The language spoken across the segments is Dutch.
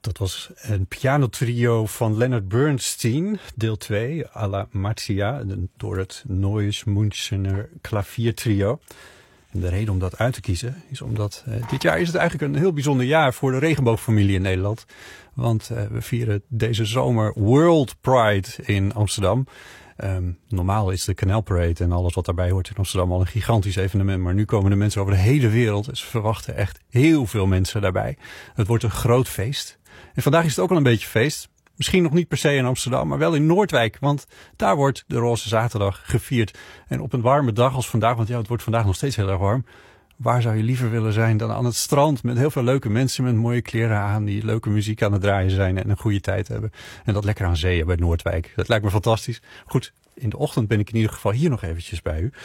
Dat was een pianotrio van Leonard Bernstein, deel 2, à la Marzia, door het Neues Münchener Klaviertrio. En de reden om dat uit te kiezen is omdat dit jaar is het eigenlijk een heel bijzonder jaar voor de regenboogfamilie in Nederland. Want we vieren deze zomer World Pride in Amsterdam. Normaal is de Canal Parade en alles wat daarbij hoort in Amsterdam al een gigantisch evenement. Maar nu komen de mensen over de hele wereld. En ze verwachten echt heel veel mensen daarbij. Het wordt een groot feest. En vandaag is het ook al een beetje feest. Misschien nog niet per se in Amsterdam, maar wel in Noordwijk. Want daar wordt de Roze Zaterdag gevierd. En op een warme dag als vandaag, want ja, het wordt vandaag nog steeds heel erg warm. Waar zou je liever willen zijn dan aan het strand met heel veel leuke mensen met mooie kleren aan die leuke muziek aan het draaien zijn en een goede tijd hebben. En dat lekker aan zee bij Noordwijk. Dat lijkt me fantastisch. Goed, in de ochtend ben ik in ieder geval hier nog eventjes bij u.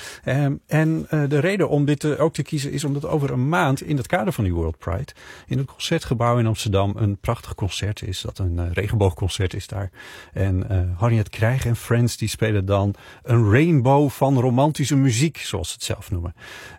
De reden om dit ook te kiezen is omdat over een maand in het kader van die World Pride in het Concertgebouw in Amsterdam een prachtig concert is. Dat een regenboogconcert is daar. En Harriet Krijg en Friends die spelen dan een rainbow van romantische muziek, zoals ze het zelf noemen.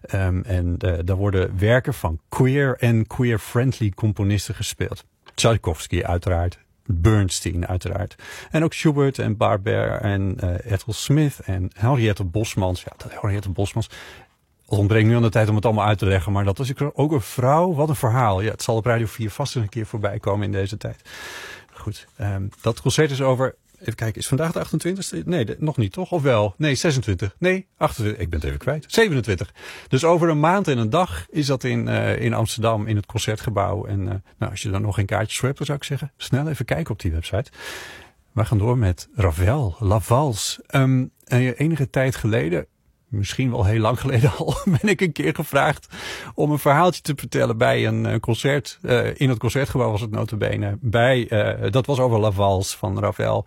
Daar worden werken van queer en queer-friendly componisten gespeeld. Tchaikovsky uiteraard. Bernstein uiteraard. En ook Schubert en Barber en Ethel Smith en Henriette Bosmans. Ja, dat Henriette Bosmans. Het ontbreekt nu aan de tijd om het allemaal uit te leggen. Maar dat was ook een vrouw. Wat een verhaal. Ja, het zal op Radio 4 vast een keer voorbij komen in deze tijd. Goed, dat concert is over. Even kijken, is vandaag de 28e? Nee, nog niet, toch? Of wel? Nee, 26. Nee, 28. Ik ben het even kwijt. 27. Dus over een maand en een dag is dat in Amsterdam in het Concertgebouw. En als je dan nog geen kaartjes voor hebt, dan zou ik zeggen, snel even kijken op die website. We gaan door met Ravel, La Valse. Enige tijd geleden, misschien wel heel lang geleden al, ben ik een keer gevraagd om een verhaaltje te vertellen bij een concert. In het Concertgebouw was het nota bene. Dat was over La Valse van Ravel.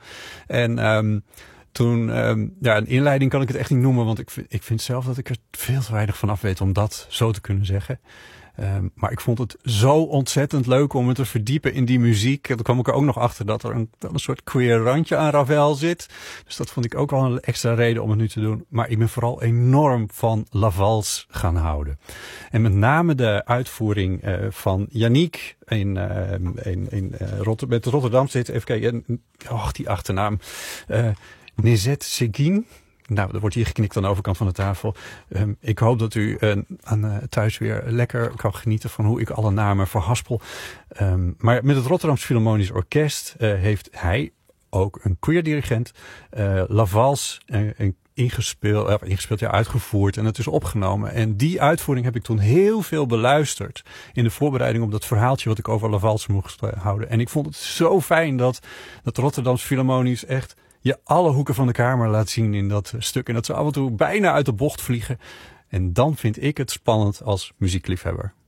En toen, een inleiding kan ik het echt niet noemen, want ik vind zelf dat ik er veel te weinig van af weet om dat zo te kunnen zeggen. Maar ik vond het zo ontzettend leuk om me te verdiepen in die muziek. En dan kwam ik er ook nog achter dat er een soort queer randje aan Ravel zit. Dus dat vond ik ook wel een extra reden om het nu te doen. Maar ik ben vooral enorm van La Valse gaan houden. En met name de uitvoering van Yannick met Rotterdam zit. Even kijken, die achternaam. Nezet Seguin. Nou, er wordt hier geknikt aan de overkant van de tafel. Ik hoop dat u thuis weer lekker kan genieten van hoe ik alle namen verhaspel. Maar met het Rotterdamse Philharmonisch Orkest heeft hij ook een queer dirigent. La Valse uitgevoerd en het is opgenomen. En die uitvoering heb ik toen heel veel beluisterd in de voorbereiding op dat verhaaltje wat ik over La Valse moest houden. En ik vond het zo fijn dat Rotterdamse Philharmonisch echt je alle hoeken van de kamer laat zien in dat stuk. En dat ze af en toe bijna uit de bocht vliegen. En dan vind ik het spannend als muziekliefhebber.